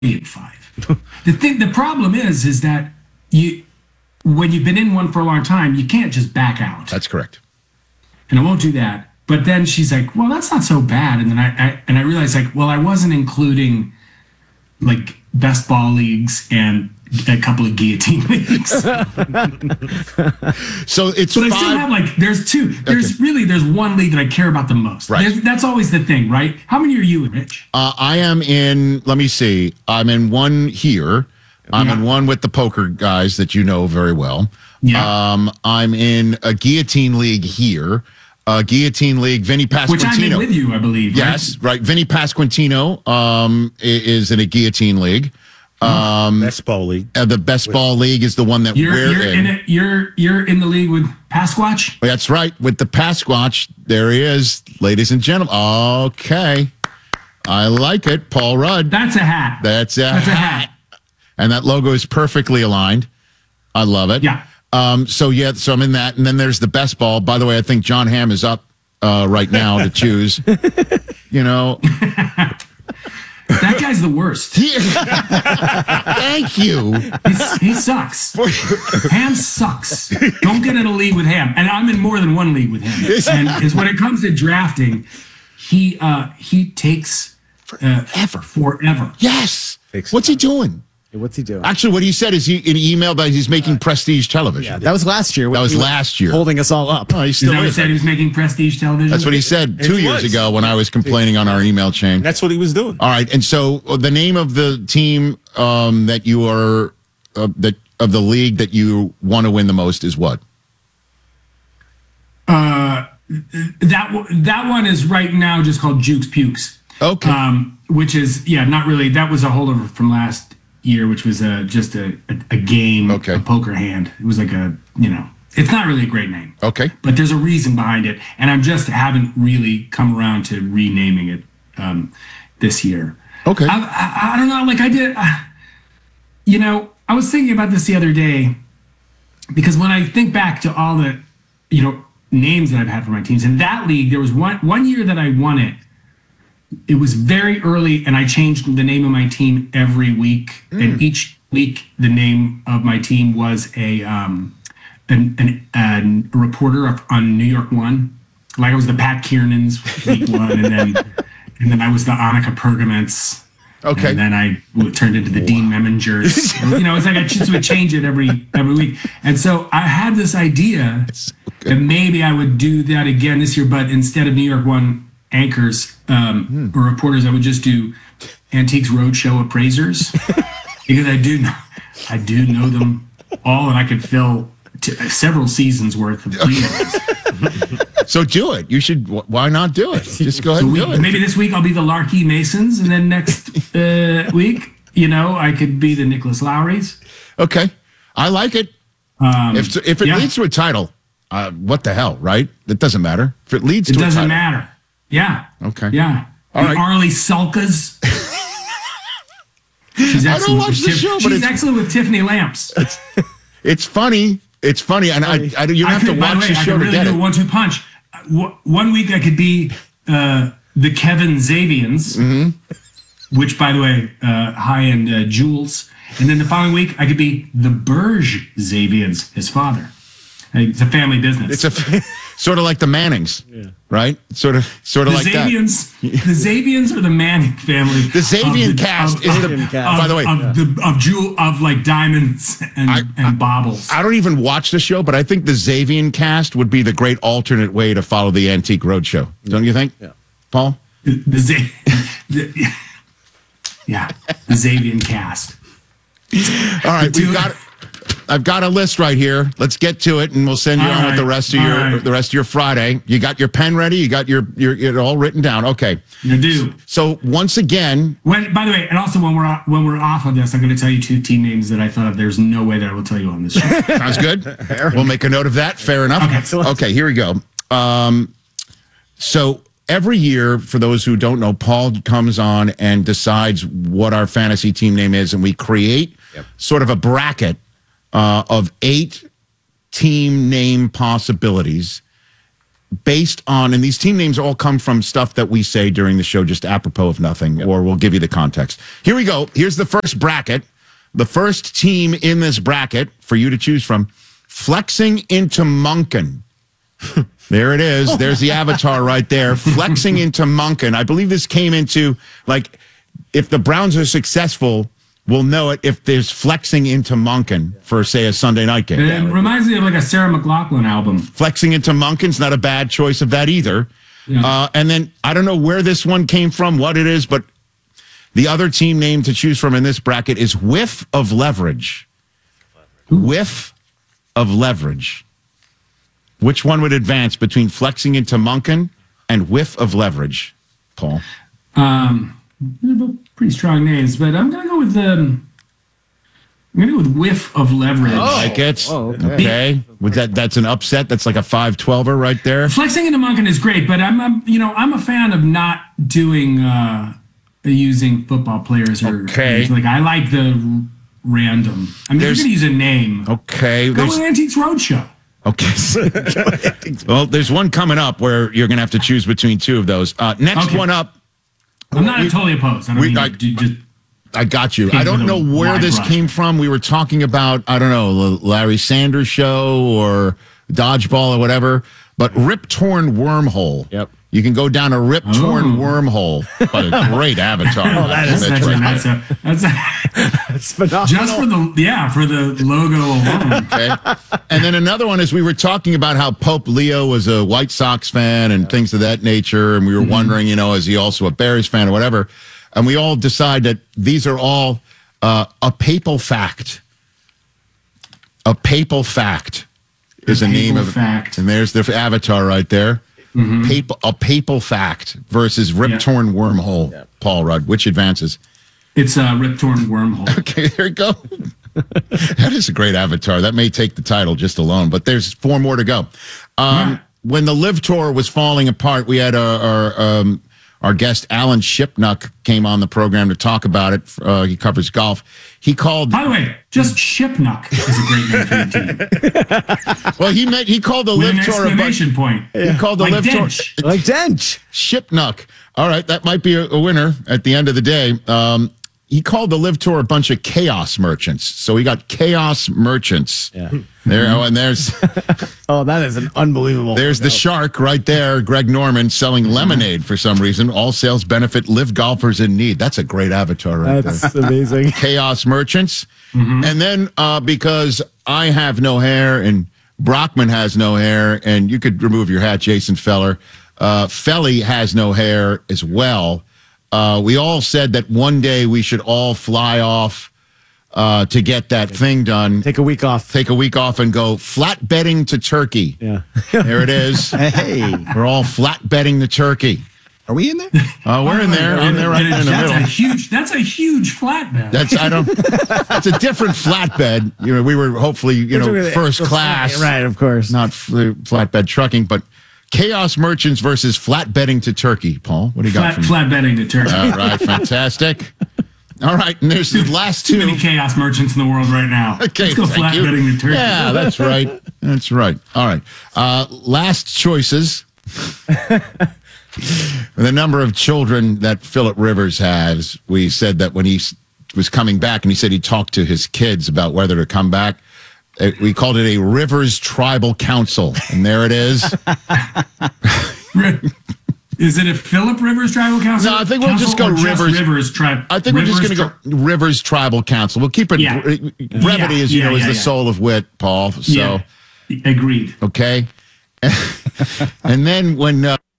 5. The problem is that when you've been in one for a long time, you can't just back out. That's correct. And I won't do that. But then she's like, well, that's not so bad. And then I realized, like, well, I wasn't including like best ball leagues and a couple of guillotine leagues. So it's but five. I still have like, there's two. There's one league that I care about the most. Right. That's always the thing, right? How many are you in, Rich? I am in, let me see. I'm in one here. I'm in one with the poker guys that you know very well. Yeah. I'm in a guillotine league here. Guillotine League, Vinny Pasquantino. Which I'm in with you, I believe. Yes, right. Vinny Pasquantino is in a guillotine league. Best Ball League. The Best Ball League is the one that we're in. You're in the league with Pasquatch? That's right. With the Pasquatch. There he is, ladies and gentlemen. Okay. I like it. Paul Rudd. That's a hat. That's a hat. And that logo is perfectly aligned. I love it. Yeah. So I'm in that. And then there's the Best Ball. By the way, I think John Hamm is up right now to choose. You know. That guy's the worst. Thank you. He sucks. Ham sucks. Don't get in a league with Ham. And I'm in more than one league with him. And is when it comes to drafting, he takes forever. Yes. What's he doing? What's he doing? Actually, what he said is in email that he's making Prestige Television. Yeah, that was last year. That was last year. Holding us all up. Oh, he's Is still that what he is. said? He was making Prestige Television? That's what he said 2 years ago when I was complaining on our email chain. That's what he was doing. All right, and so the name of the team that you are of the league that you want to win the most is what? That one is right now just called Jukes Pukes. Okay. Which is not really. That was a holdover from last year, which was just a game, a poker hand. It was like it's not really a great name. Okay. But there's a reason behind it, and I just haven't really come around to renaming it this year. Okay. I don't know. Like I did, I was thinking about this the other day because when I think back to all the, names that I've had for my teams in that league, there was one year that I won it. It was very early, and I changed the name of my team every week. And each week, the name of my team was a reporter on New York One. Like I was the Pat Kiernans week one, and then I was the Annika Pergaments. Okay. And then I turned into the Dean Memingers. It's like I just would change it every week. And so I had this idea that maybe I would do that again this year, but instead of New York One anchors or reporters, I would just do Antiques Roadshow appraisers because I do know them all, and I could fill several seasons worth of previews. So do it. You should. Why not do it? Just go ahead and do it. Maybe this week I'll be the Larky Masons, and then next week, I could be the Nicholas Lowrys. Okay, I like it. If it leads to a title, what the hell, right? It doesn't matter. If it leads to a title. It doesn't matter. Yeah. Okay. Yeah. All right. Arlie Sulkas. She's excellent. I don't watch the show, but she's excellent with Tiffany Lamps. It's funny. It's funny, and you don't have to watch the show to get it. I could really do a 1-2 punch. 1 week I could be the Kevin Zavians, which, by the way, high-end jewels. And then the following week I could be the Burge Zavians, his father. It's a family business. It's sort of like the Mannings, right? Sort of like Zavians, that. The Zavians are the Manning family. The Zavian cast is by the way, of like diamonds and baubles. I don't even watch the show, but I think the Zavian cast would be the great alternate way to follow the Antique Roadshow. Don't you think, Paul? The Zavian cast. All right, I've got a list right here. Let's get to it, and we'll send you on with the rest of your Friday. You got your pen ready? You got your it all written down? Okay. I do. So once again, by the way, and also when we're off of this, I'm going to tell you 2 team names that I thought of. There's no way that I will tell you on this show. Sounds good. We'll make a note of that. Fair enough. Okay, here we go. So every year, for those who don't know, Paul comes on and decides what our fantasy team name is, and we create sort of a bracket of 8 team name possibilities. based on, and these team names all come from stuff that we say during the show, just apropos of nothing, or we'll give you the context. Here we go. Here's the first bracket. The first team in this bracket for you to choose from, flexing into Monken. There it is. There's the avatar right there. Flexing into Monken. I believe this came into, like, if the Browns are successful, we'll know it if there's flexing into Monken for, say, a Sunday night game. It reminds me of like a Sarah McLachlan album. Flexing into Monken's not a bad choice of that either. Yeah. And then I don't know where this one came from, what it is, but the other team name to choose from in this bracket is Whiff of Leverage. Whiff of Leverage. Which one would advance between flexing into Monken and Whiff of Leverage, Paul? They're both pretty strong names, but I'm gonna go with Whiff of Leverage. I like it. Oh, okay. With that's an upset. That's like a 5-12er right there. Flexing into Monken is great, but I'm a fan of not doing using football players or like I like the random. I mean, you're gonna use a name. Okay. Go with Antiques Roadshow. Okay. Well, there's one coming up where you're gonna have to choose between two of those. Next one up. I'm not totally opposed. I got you. I don't know where this came from. We were talking about, I don't know, Larry Sanders Show or Dodgeball or whatever, but Rip Torn Wormhole. Yep. You can go down a Rip Torn Wormhole. But a great avatar. That's phenomenal. Just for the logo alone. Okay. And then another one is we were talking about how Pope Leo was a White Sox fan and things of that nature, and we were wondering, is he also a Bears fan or whatever? And we all decide that these are all a papal fact. A papal fact is a name of fact. And there's the avatar right there. A papal fact versus Rip Torn Wormhole. Yeah. Paul Rudd, which advances? It's a Rip Torn Wormhole. Okay, there you go. That is a great avatar. That may take the title just alone, but there's 4 more to go. When the Live Tour was falling apart, we had our guest Alan Shipnuck came on the program to talk about it. He covers golf. He called. By the way, just Shipnuck is a great name for the team. Well, he called the Live Tour a bunch. Point. He called the Live Tour like Dench. Shipnuck. All right, that might be a winner at the end of the day. He called the Live Tour a bunch of chaos merchants. So we got chaos merchants. Yeah. There, and there's. Oh, that is an unbelievable. There's the shark right there, Greg Norman, selling lemonade for some reason. All sales benefit live golfers in need. That's a great avatar right there. That's amazing. Chaos merchants. And then because I have no hair and Brockman has no hair, and you could remove your hat, Jason Feller. Felly has no hair as well. We all said that one day we should all fly off to get that thing done. Take a week off. Take a week off and go flatbedding to Turkey. Yeah. There it is. Hey. We're all flatbedding to Turkey. Are we in there? We're in there. I'm there right in the middle. That's a huge flatbed. That's a different flatbed. We were hopefully, first class. Right, of course. Not flatbed trucking, but chaos merchants versus flatbedding to Turkey. Paul, what do you got? Flatbedding to Turkey. All right, fantastic. All right, and there's the last two. Too many chaos merchants in the world right now. Okay, let's go flatbedding to Turkey. Yeah, that's right. That's right. All right. Last choices. The number of children that Philip Rivers has, we said that when he was coming back, and he said he talked to his kids about whether to come back. We called it a Rivers Tribal Council, and there it is. Is it a Philip Rivers Tribal Council? No, I think we'll just go Rivers Tribal. I think we're just going to go Rivers Tribal Council. We'll keep it. Yeah. Brevity, is the soul of wit, Paul. So, agreed. Okay. And then when